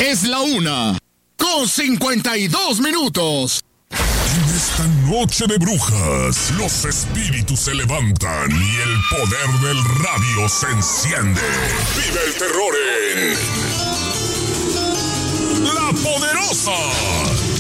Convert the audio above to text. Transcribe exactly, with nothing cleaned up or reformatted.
Es la una, con cincuenta y dos minutos. En esta noche de brujas, los espíritus se levantan y el poder del radio se enciende. Vive el terror en La Poderosa.